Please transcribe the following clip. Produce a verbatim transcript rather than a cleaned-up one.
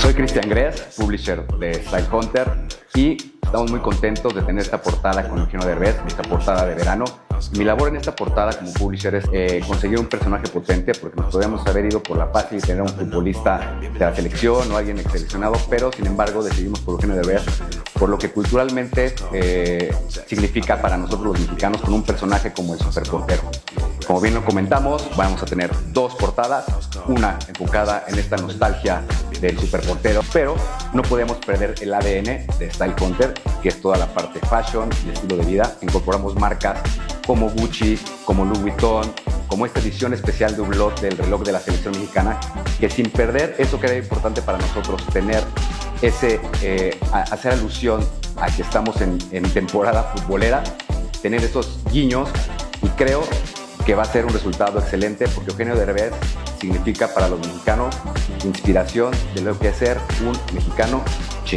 Soy Cristian Grez, publisher de Style Hunter, y estamos muy contentos de tener esta portada con Eugenio Derbez, esta portada de verano. Mi labor en esta portada como publisher es eh, conseguir un personaje potente, porque nos podríamos haber ido por la fácil y tener un futbolista de la selección o alguien seleccionado, pero sin embargo decidimos por Eugenio Derbez, por lo que culturalmente eh, significa para nosotros los mexicanos, con un personaje como el superportero. Como bien lo comentamos, vamos a tener dos portadas, una enfocada en esta nostalgia del superportero, pero no podemos perder el A D N de Style Hunter, que es toda la parte fashion y estilo de vida. Incorporamos marcas como Gucci, como Louis Vuitton, como esta edición especial de Hublot del reloj de la selección mexicana, que sin perder eso que era importante para nosotros, tener ese, eh, hacer alusión a que estamos en, en temporada futbolera, tener esos guiños, y creo que va a ser un resultado excelente, porque Eugenio Derbez significa para los mexicanos inspiración de lo que es ser un mexicano chingón.